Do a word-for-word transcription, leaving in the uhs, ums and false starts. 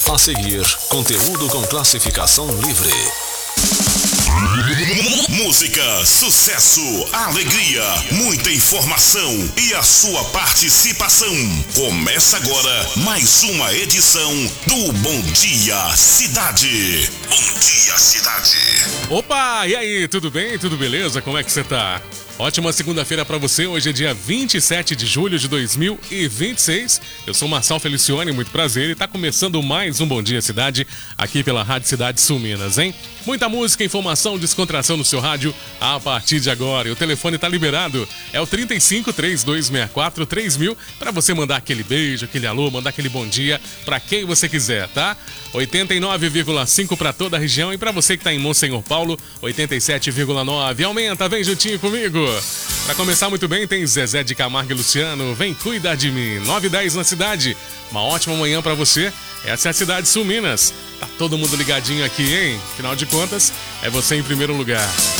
A seguir, conteúdo com classificação livre. Música, sucesso, alegria, muita informação e a sua participação. Começa agora mais uma edição do Bom Dia Cidade. Bom Dia Cidade. Opa, e aí, tudo bem? Tudo beleza? Como é que você tá? Ótima segunda-feira pra você, hoje é dia vinte e sete de julho de dois mil e vinte e seis. Eu sou Marçal Felicione, muito prazer, e tá começando mais um Bom Dia Cidade aqui pela Rádio Cidade Sul Minas, hein? Muita música, informação, descontração no seu rádio a partir de agora. E o telefone tá liberado, é o trinta e cinco, três dois seis quatro, três mil, pra você mandar aquele beijo, aquele alô, mandar aquele bom dia pra quem você quiser, tá? oitenta e nove vírgula cinco pra toda a região, e pra você que tá em Monsenhor Paulo, oitenta e sete vírgula nove. Aumenta, vem juntinho comigo. Pra começar muito bem, tem Zezé de Camargo e Luciano, Vem Cuidar de Mim, nove e dez na cidade. Uma ótima manhã pra você, essa é a Cidade Sul Minas. Tá todo mundo ligadinho aqui, hein? Afinal de contas, é você em primeiro lugar.